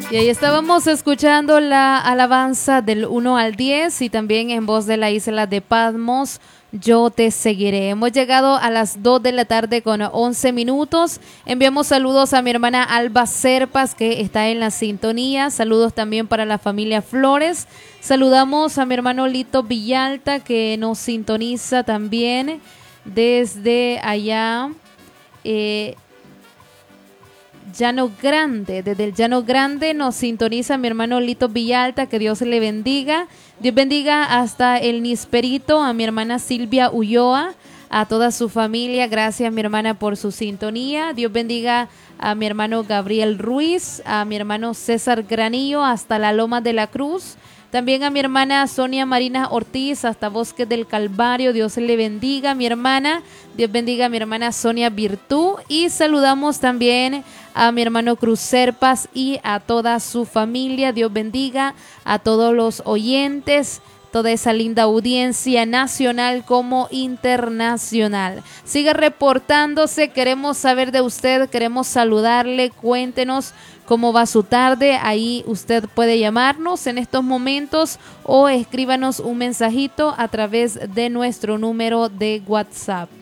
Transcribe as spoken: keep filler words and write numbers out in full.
Y ahí estábamos escuchando la alabanza del uno al diez y también en voz de la isla de Patmos, Yo te seguiré. Hemos llegado a las dos de la tarde con once minutos. Enviamos saludos a mi hermana Alba Serpas, que está en la sintonía. Saludos también para la familia Flores. Saludamos a mi hermano Lito Villalta, que nos sintoniza también desde allá. Eh, Llano Grande, desde el Llano Grande nos sintoniza mi hermano Lito Villalta, que Dios le bendiga. Dios bendiga hasta el Nisperito, a mi hermana Silvia Ulloa, a toda su familia. Gracias, mi hermana, por su sintonía. Dios bendiga a mi hermano Gabriel Ruiz, a mi hermano César Granillo hasta la Loma de la Cruz. También a mi hermana Sonia Marina Ortiz hasta Bosques del Calvario. Dios le bendiga, mi hermana. Dios bendiga a mi hermana Sonia Virtud. Y saludamos también a mi hermano Cruz Serpas y a toda su familia. Dios bendiga a todos los oyentes, toda esa linda audiencia nacional como internacional. Siga reportándose, queremos saber de usted, queremos saludarle, cuéntenos cómo va su tarde. Ahí usted puede llamarnos en estos momentos o escríbanos un mensajito a través de nuestro número de WhatsApp.